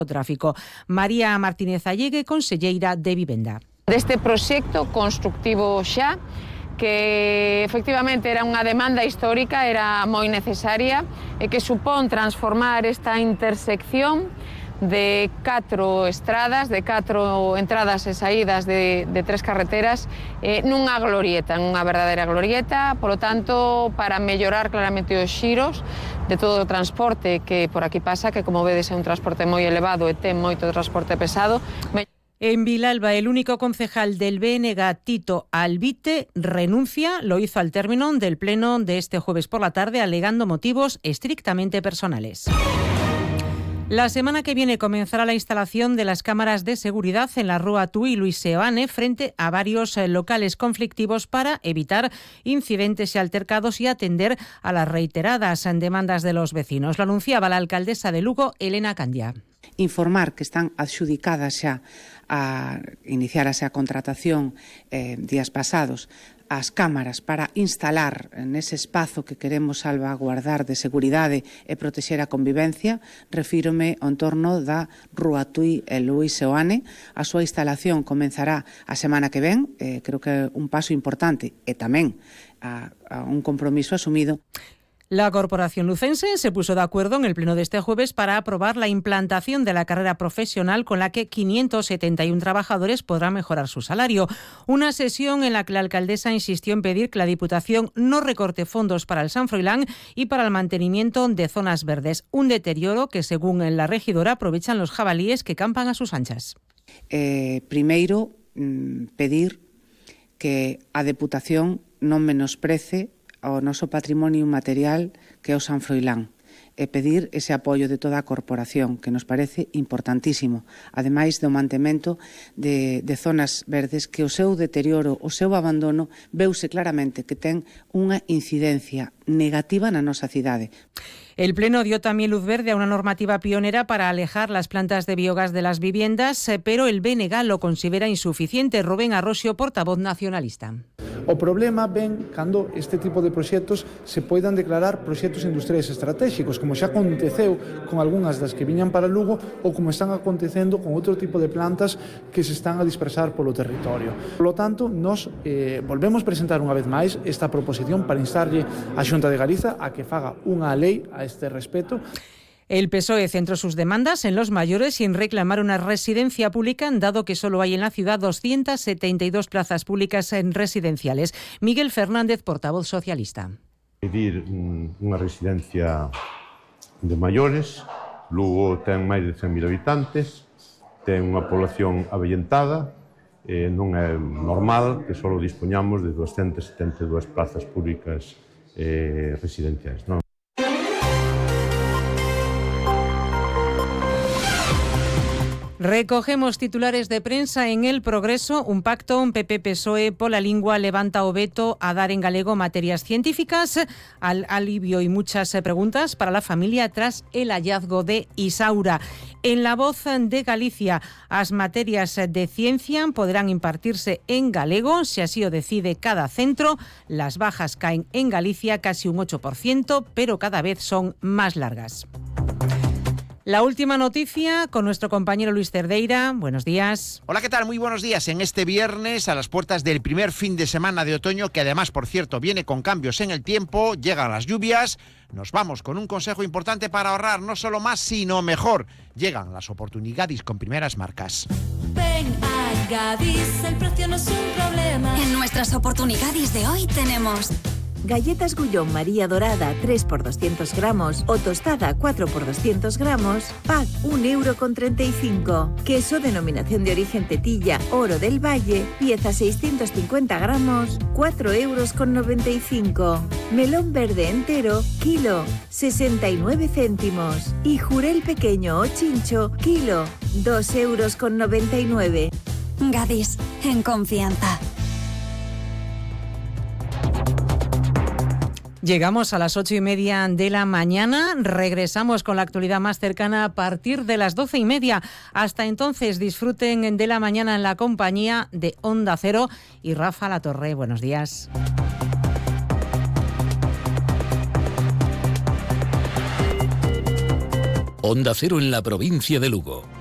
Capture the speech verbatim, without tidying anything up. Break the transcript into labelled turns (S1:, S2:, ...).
S1: tráfico. María Martínez Allegue, conselleira de Vivenda.
S2: Deste proxecto constructivo xa, que efectivamente era unha demanda histórica, era moi necesaria e que supón transformar esta intersección de catro estradas, de catro entradas e saídas de, de tres carreteras eh, nunha glorieta, nunha verdadeira glorieta, polo tanto, para mellorar claramente os xiros de todo o transporte que por aquí pasa, que como vedes é un transporte moi elevado e ten moito transporte pesado.
S1: En Vilalba, el único concejal del B N G, Tito Albite, renuncia. Lo hizo al término del pleno de este jueves por la tarde, alegando motivos estrictamente personales. La semana que viene comenzará la instalación de las cámaras de seguridad en la Rúa Tui Luis Seoane frente a varios locales conflictivos para evitar incidentes y altercados y atender a las reiteradas demandas de los vecinos. Lo anunciaba la alcaldesa de Lugo, Elena Candia.
S3: Informar que están adxudicadas xa a iniciarase a contratación eh, días pasados as cámaras para instalar nese espazo que queremos salvaguardar de seguridade e protexer a convivencia. Refírome ao entorno da Rúa Tui e Luis Seoane. A súa instalación comenzará a semana que ven, eh, creo que é un paso importante e tamén a, a un compromiso asumido.
S1: La Corporación Lucense se puso de acuerdo en el pleno de este jueves para aprobar la implantación de la carrera profesional con la que quinientos setenta y uno trabajadores podrán mejorar su salario. Una sesión en la que la alcaldesa insistió en pedir que la Diputación no recorte fondos para el San Froilán y para el mantenimiento de zonas verdes. Un deterioro que, según la regidora, aprovechan los jabalíes que campan a sus anchas.
S3: Eh, primeiro, mm, pedir que a Deputación non menosprece ao noso patrimonio material que é o San Froilán e pedir ese apoio de toda a corporación que nos parece importantísimo, ademais do mantemento de, de zonas verdes que o seu deterioro, o seu abandono veuse claramente que ten unha incidencia negativa na nosa cidade.
S1: El Pleno dio también luz verde a una normativa pionera para alejar las plantas de biogás de las viviendas, pero el B N G lo considera insuficiente. Rubén Arrosio, portavoz nacionalista.
S4: O problema ven cando este tipo de proxectos se poidan declarar proxectos industriais estratégicos, como xa aconteceu con algunhas das que viñan para Lugo ou como están acontecendo con outro tipo de plantas que se están a dispersar polo territorio. Por lo tanto, nos eh, volvemos presentar unha vez máis esta proposición para instarlle a Xunta de Galiza a que faga unha lei a este respecto.
S1: El P S O E centró sus demandas en los mayores sin reclamar una residencia pública, dado que solo hay en la ciudad doscientas setenta y dos plazas públicas en residenciales. Miguel Fernández, portavoz socialista.
S5: Pedir unha residencia de maiores. Lugo ten máis de cen mil habitantes, ten unha población avellentada, eh, non é normal que só dispoñamos de doscientas setenta e dúas plazas públicas eh, residenciais, non?
S1: Recogemos titulares de prensa en El Progreso. Un pacto, un P P P S O E pola lingua levanta o veto a dar en galego materias científicas, al alivio y muchas preguntas para la familia tras el hallazgo de Isaura. En La Voz de Galicia, as materias de ciencia podrán impartirse en galego, si así o decide cada centro. Las bajas caen en Galicia casi un ocho por ciento, pero cada vez son más largas. La última noticia con nuestro compañero Luis Cerdeira. Buenos días.
S6: Hola, ¿qué tal? Muy buenos días. En este viernes, a las puertas del primer fin de semana de otoño, que además, por cierto, viene con cambios en el tiempo, llegan las lluvias, nos vamos con un consejo importante para ahorrar no solo más, sino mejor. Llegan las oportunidades con primeras marcas.
S7: Ven a Gadis, el precio no es un problema. En nuestras oportunidades de hoy tenemos
S8: galletas Gullón María Dorada tres por doscientos gramos o tostada cuatro por doscientos gramos, pack un euro con treinta y cinco. Queso denominación de origen Tetilla Oro del Valle, pieza seiscientos cincuenta gramos, cuatro euros con noventa y cinco. Melón verde entero, kilo, sesenta y nueve céntimos. Y jurel pequeño o chincho, kilo, dos euros con noventa y nueve.
S7: Gadis, en confianza.
S1: Llegamos a las ocho y media de la mañana, regresamos con la actualidad más cercana a partir de las doce y media. Hasta entonces disfruten de la mañana en la compañía de Onda Cero y Rafa Latorre. Buenos días.
S9: Onda Cero en la provincia de Lugo.